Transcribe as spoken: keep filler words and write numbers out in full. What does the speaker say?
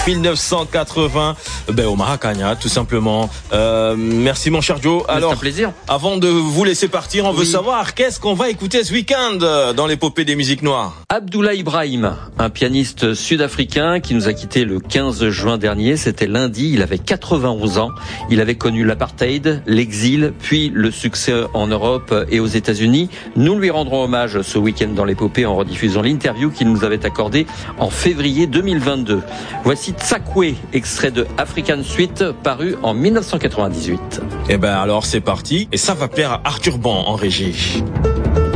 mille neuf cent quatre-vingts, ben, au Maracana, tout simplement. Euh, merci mon cher Joe. Alors, c'est un plaisir. Avant de vous laisser partir, on oui. veut savoir qu'est-ce qu'on va écouter ce week-end dans l'épopée des musiques noires. Abdoullah Ibrahim, un pianiste sud-africain qui nous a quitté le quinze juin dernier. C'était lundi, il avait quatre-vingt-onze ans. Il avait connu l'apartheid, l'exil, puis le succès en Europe et aux États-Unis. Nous lui rendrons hommage ce week-end dans l'épopée en rediffusant l'interview qu'il nous avait accordée en février deux mille vingt-deux. Voici Tsakwe, extrait de African Suite, paru en mille neuf cent quatre-vingt-dix-huit. Eh ben alors c'est parti, et ça va plaire à Arthur Ban en régie.